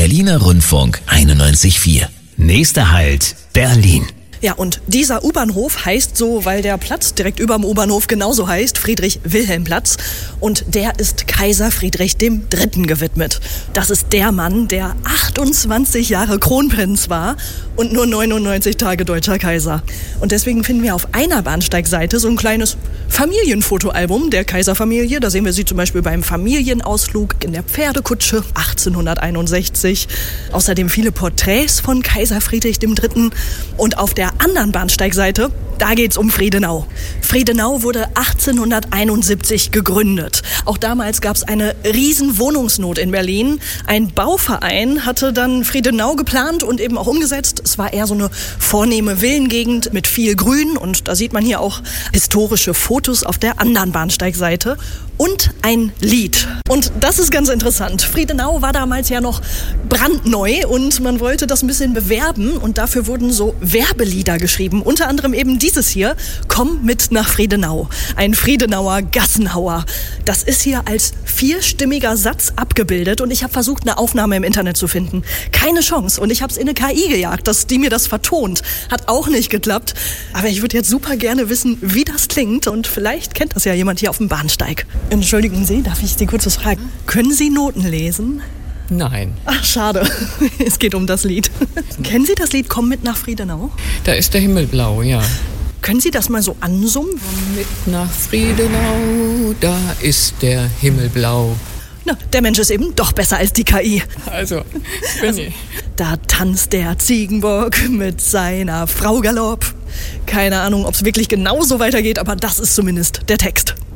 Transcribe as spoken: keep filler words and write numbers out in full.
Berliner Rundfunk einundneunzig Komma vier. Nächster Halt, Berlin. Ja, und dieser U-Bahnhof heißt so, weil der Platz direkt über dem U-Bahnhof genauso heißt, Friedrich-Wilhelm-Platz. Und der ist Kaiser Friedrich dem Dritten gewidmet. Das ist der Mann, der achtundzwanzig Jahre Kronprinz war und nur neunundneunzig Tage deutscher Kaiser. Und deswegen finden wir auf einer Bahnsteigseite so ein kleines Familienfotoalbum der Kaiserfamilie. Da sehen wir sie zum Beispiel beim Familienausflug in der Pferdekutsche achtzehnhunderteinundsechzig. Außerdem viele Porträts von Kaiser Friedrich dem Dritten. Und auf der anderen Bahnsteigseite, da geht's um Friedenau. Friedenau wurde achtzehnhunderteinundsiebzig gegründet. Auch damals gab's eine riesen Wohnungsnot in Berlin. Ein Bauverein hatte dann Friedenau geplant und eben auch umgesetzt. Es war eher so eine vornehme Villengegend mit viel Grün. Und da sieht man hier auch historische Fotos auf der anderen Bahnsteigseite. Und ein Lied. Und das ist ganz interessant. Friedenau war damals ja noch brandneu und man wollte das ein bisschen bewerben. Und dafür wurden so Werbelieder geschrieben. Unter anderem eben dieses hier, Komm mit nach Friedenau. Ein Friedenauer Gassenhauer. Das ist hier als vierstimmiger Satz abgebildet und ich habe versucht, eine Aufnahme im Internet zu finden. Keine Chance. Und ich habe es in eine K I gejagt, dass die mir das vertont. Hat auch nicht geklappt. Aber ich würde jetzt super gerne wissen, wie das klingt. Und vielleicht kennt das ja jemand hier auf dem Bahnsteig. Entschuldigen Sie, darf ich Sie kurz was fragen? Können Sie Noten lesen? Nein. Ach, schade. Es geht um das Lied. Kennen Sie das Lied Komm mit nach Friedenau? Da ist der Himmel blau, ja. Können Sie das mal so ansummen? Komm mit nach Friedenau, da ist der Himmel blau. Na, der Mensch ist eben doch besser als die K I. Also, wenn also, da tanzt der Ziegenbock mit seiner Frau Galopp. Keine Ahnung, ob es wirklich genau so weitergeht, aber das ist zumindest der Text.